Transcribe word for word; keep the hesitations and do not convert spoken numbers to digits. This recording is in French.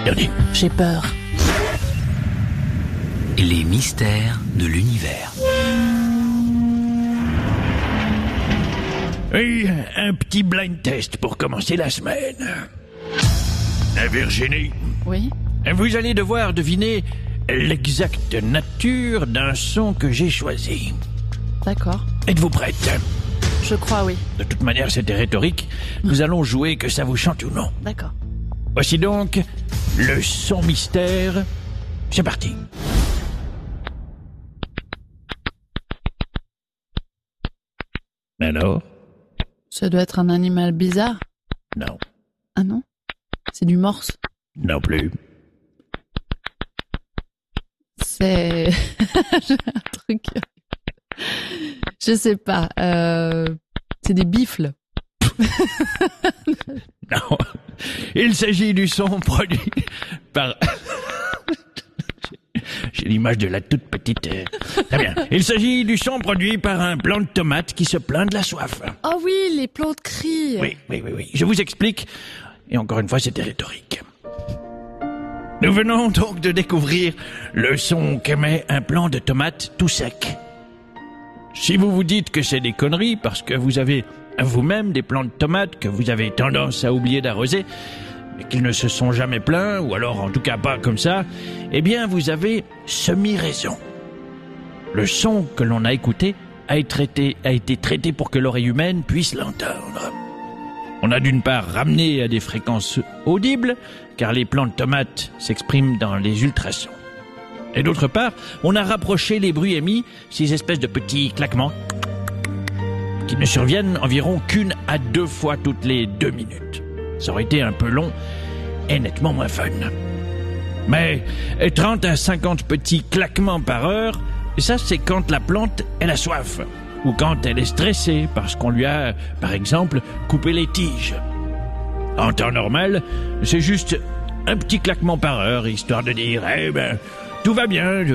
Donnez. J'ai peur. Les mystères de l'univers. Oui, un petit blind test pour commencer la semaine. Virginie, Oui. vous allez devoir deviner l'exacte nature d'un son que j'ai choisi. D'accord. Êtes-vous prête? Je crois, oui. De toute manière, c'était rhétorique. Nous allons jouer que ça vous chante ou non. D'accord. Voici donc le son mystère. C'est parti. Alors? Ça doit être un animal bizarre. Non. Ah non? C'est du morse. Non plus. C'est... J'ai un truc... Je sais pas. Euh... C'est des bifles. Non. Il s'agit du son produit par... J'ai l'image de la toute petite... euh, Très bien. Il s'agit du son produit par un plant de tomate qui se plaint de la soif. Oh oui, les plantes crient. Oui, oui, oui, oui. Je vous explique. Et encore une fois, c'était rhétorique. Nous venons donc de découvrir le son qu'émet un plant de tomate tout sec. Si vous vous dites que c'est des conneries parce que vous avez vous-même des plants de tomates que vous avez tendance à oublier d'arroser, mais qu'ils ne se sont jamais plaints, ou alors en tout cas pas comme ça, eh bien vous avez semi-raison. Le son que l'on a écouté a été traité, a été traité pour que l'oreille humaine puisse l'entendre. On a d'une part ramené à des fréquences audibles, car les plants de tomates s'expriment dans les ultrasons. Et d'autre part, on a rapproché les bruits émis, ces espèces de petits claquements, qui ne surviennent environ qu'une à deux fois toutes les deux minutes. Ça aurait été un peu long et nettement moins fun. Mais trente à cinquante petits claquements par heure, ça c'est quand la plante elle a soif, ou quand elle est stressée parce qu'on lui a, par exemple, coupé les tiges. En temps normal, c'est juste un petit claquement par heure, histoire de dire « Eh ben, tout va bien,